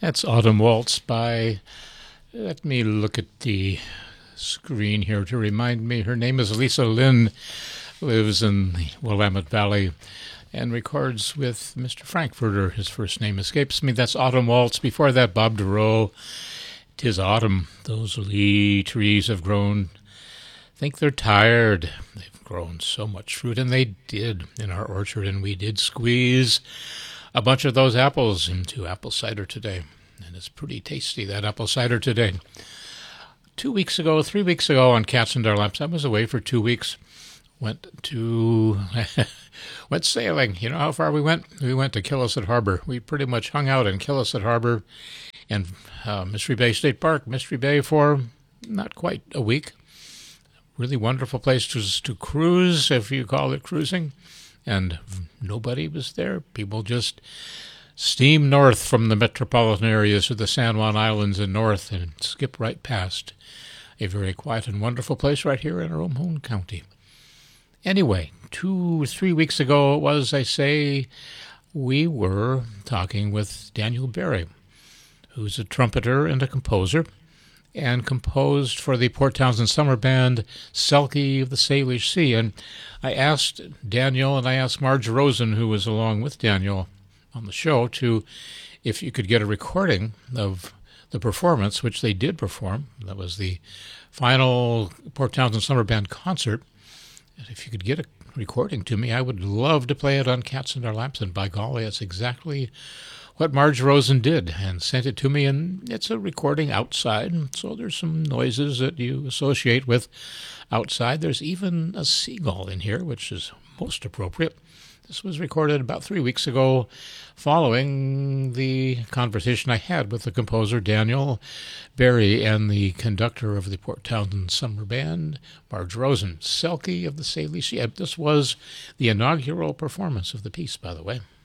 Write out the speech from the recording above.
That's Autumn Waltz by, let me look at the screen here to remind me. Her name is Lisa Lynn, lives in the Willamette Valley, and records with Mr. Frankfurter. His first name escapes me. That's Autumn Waltz. Before that, Bob Dorough. 'Tis autumn. Those lee trees have grown. Think they're tired. They've grown so much fruit, and they did in our orchard, and we did squeeze a bunch of those apples into apple cider today. And it's pretty tasty, that apple cider today. 3 weeks ago on Cats and Our Laps, I was away for 2 weeks. Went sailing. You know how far we went? We went to Killisset Harbor. We pretty much hung out in Killisset Harbor and Mystery Bay State Park, Mystery Bay, for not quite a week. Really wonderful place to cruise, if you call it cruising. And nobody was there. People just steam north from the metropolitan areas to the San Juan Islands and north and skip right past a very quiet and wonderful place right here in our own county. Anyway, 3 weeks ago it was, I say, we were talking with Daniel Berry, who's a trumpeter and a composer, and composed for the Port Townsend Summer Band, Selkie of the Salish Sea. And I asked Daniel, and I asked Marge Rosen, who was along with Daniel on the show, if you could get a recording of the performance, which they did perform. That was the final Port Townsend Summer Band concert. And if you could get a recording to me, I would love to play it on Cats and Our Laps. And by golly, that's exactly what Marge Rosen did, and sent it to me. And it's a recording outside, so there's some noises that you associate with outside. There's even a seagull in here, which is most appropriate. This was recorded about 3 weeks ago, following the conversation I had with the composer Daniel Berry and the conductor of the Port Townsend Summer Band, Marge Rosen, Selkie of the Salish Sea. This was the inaugural performance of the piece, by the way.